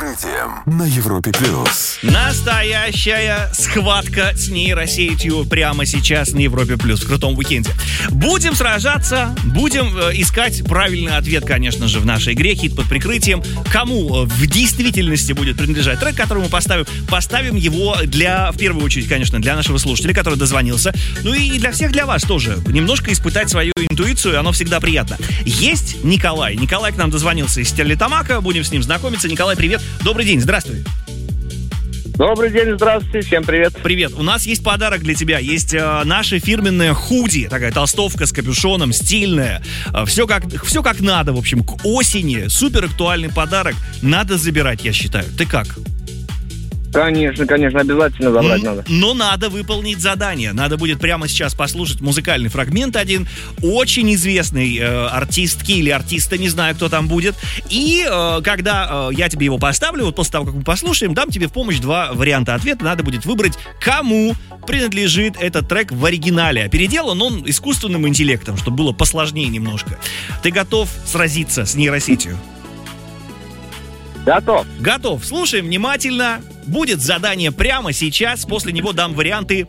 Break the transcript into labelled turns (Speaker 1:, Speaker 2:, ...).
Speaker 1: открытием» на Европе+.
Speaker 2: Настоящая схватка с нейросетью прямо сейчас на Европе+, в крутом уикенде. Будем сражаться, будем искать правильный ответ, конечно же, в нашей игре «Хит под прикрытием». Кому в действительности будет принадлежать трек, который мы поставим? Поставим его в первую очередь, конечно, для нашего слушателя, который дозвонился. Ну и для всех, для вас тоже. Немножко испытать свою интуицию, оно всегда приятно. Есть Николай. Николай к нам дозвонился из Стерлитамака. Будем с ним знакомиться. Николай, привет. Добрый день, здравствуй.
Speaker 3: Добрый день, здравствуйте, всем привет.
Speaker 2: Привет, у нас есть подарок для тебя. Есть наша фирменная худи, такая толстовка с капюшоном, стильная. Все как надо, в общем, к осени. Супер актуальный подарок. Надо забирать, я считаю. Ты как?
Speaker 3: Конечно, обязательно забрать надо.
Speaker 2: Но надо выполнить задание. Надо будет прямо сейчас послушать музыкальный фрагмент один. Очень известный артистки или артиста, не знаю, кто там будет. И когда я тебе его поставлю, вот после того, как мы послушаем, дам тебе в помощь два варианта ответа. Надо будет выбрать, кому принадлежит этот трек в оригинале. А переделан он искусственным интеллектом, чтобы было посложнее немножко. Ты готов сразиться с нейросетью?
Speaker 3: Готов.
Speaker 2: Слушаем внимательно. Будет задание прямо сейчас. После него дам варианты